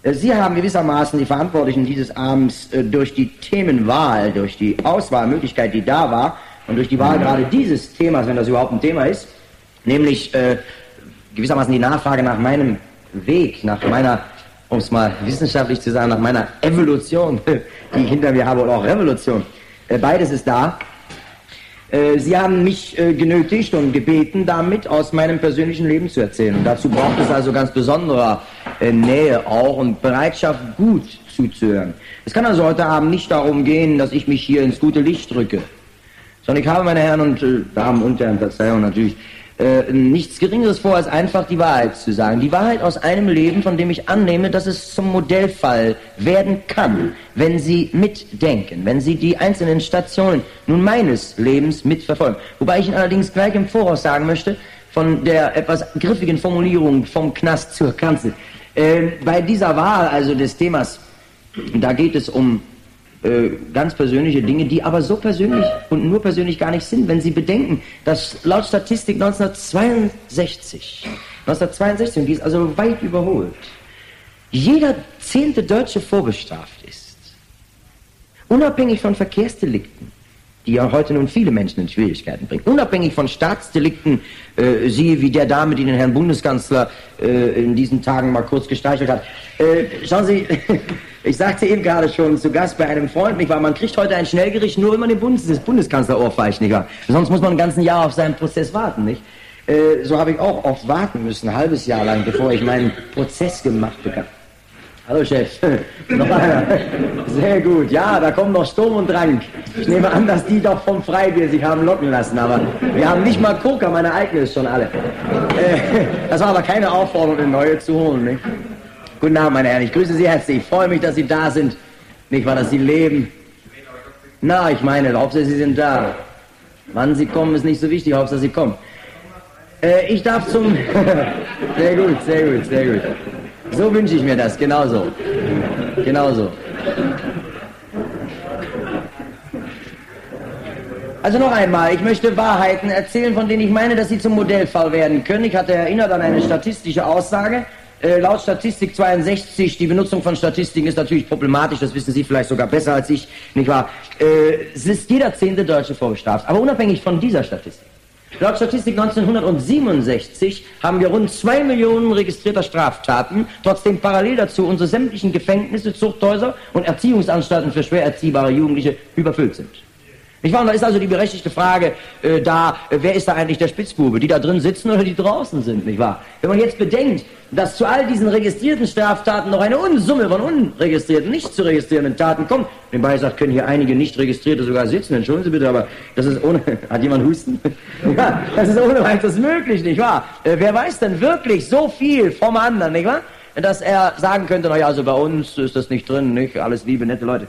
Sie haben gewissermaßen die Verantwortlichen dieses Abends durch die Themenwahl, durch die Auswahlmöglichkeit, die da war, und durch die Wahl gerade dieses Themas, wenn das überhaupt ein Thema ist, nämlich gewissermaßen die Nachfrage nach meinem Weg, nach meiner, um es mal wissenschaftlich zu sagen, nach meiner Evolution, die ich hinter mir habe, oder auch Revolution. Beides ist da. Sie haben mich genötigt und gebeten, damit aus meinem persönlichen Leben zu erzählen. Und dazu braucht es also ganz besonderer Nähe auch und Bereitschaft, gut zuzuhören. Es kann also heute Abend nicht darum gehen, dass ich mich hier ins gute Licht drücke, sondern ich habe, meine Herren und Damen und Herren, Verzeihung natürlich, nichts Geringeres vor, als einfach die Wahrheit zu sagen. Die Wahrheit aus einem Leben, von dem ich annehme, dass es zum Modellfall werden kann, wenn Sie mitdenken, wenn Sie die einzelnen Stationen nun meines Lebens mitverfolgen. Wobei ich Ihnen allerdings gleich im Voraus sagen möchte, von der etwas griffigen Formulierung vom Knast zur Kanzel. Bei dieser Wahl, also des Themas, da geht es um ganz persönliche Dinge, die aber so persönlich und nur persönlich gar nicht sind, wenn Sie bedenken, dass laut Statistik 1962, und die ist also weit überholt, jeder 10. Deutsche vorbestraft ist. Unabhängig von Verkehrsdelikten, die ja heute nun viele Menschen in Schwierigkeiten bringen, unabhängig von Staatsdelikten, siehe wie der Dame, die den Herrn Bundeskanzler in diesen Tagen mal kurz gestreichelt hat. Schauen Sie, ich sagte eben gerade schon zu Gast bei einem Freund, nicht wahr? Man kriegt heute ein Schnellgericht nur, wenn man den Bundeskanzler ohrfeicht, nicht wahr? Sonst muss man ein ganzes Jahr auf seinen Prozess warten, nicht? So habe ich auch oft warten müssen, ein halbes Jahr lang, bevor ich meinen Prozess gemacht bekam. Hallo Chef, noch einer. Sehr gut, ja, da kommt noch Sturm und Drang. Ich nehme an, dass die doch vom Freibier sich haben locken lassen, aber wir haben nicht mal Coca, meine eigene ist schon alle. Das war aber keine Aufforderung, eine neue zu holen, nicht? Guten Abend, meine Herren, ich grüße Sie herzlich, ich freue mich, dass Sie da sind, nicht wahr, dass Sie leben. Na, ich meine, Hauptsache Sie sind da. Wann Sie kommen, ist nicht so wichtig, Hauptsache Sie kommen. Ich darf zum... Sehr gut, sehr gut, sehr gut. So wünsche ich mir das, genauso. Genauso. Also noch einmal, ich möchte Wahrheiten erzählen, von denen ich meine, dass sie zum Modellfall werden können. Ich hatte erinnert an eine statistische Aussage. Laut Statistik 62, die Benutzung von Statistiken ist natürlich problematisch, das wissen Sie vielleicht sogar besser als ich, nicht wahr? Es ist jeder 10. Deutsche vorbestraft, aber unabhängig von dieser Statistik. Laut Statistik 1967 haben wir rund 2 Millionen registrierter Straftaten, trotzdem parallel dazu unsere sämtlichen Gefängnisse, Zuchthäuser und Erziehungsanstalten für schwer erziehbare Jugendliche überfüllt sind. Nicht wahr? Und da ist also die berechtigte Frage wer ist da eigentlich der Spitzbube? Die da drin sitzen oder die draußen sind, nicht wahr? Wenn man jetzt bedenkt, dass zu all diesen registrierten Straftaten noch eine Unsumme von unregistrierten, nicht zu registrierenden Taten kommt. Nebenbei sagt, können hier einige nicht registrierte sogar sitzen, entschuldigen Sie bitte, aber das ist ohne... Hat jemand Husten? Ja, das ist ohne weiteres möglich, nicht wahr? Wer weiß denn wirklich so viel vom anderen, nicht wahr? Dass er sagen könnte, naja, also bei uns ist das nicht drin, nicht? Alles liebe, nette Leute.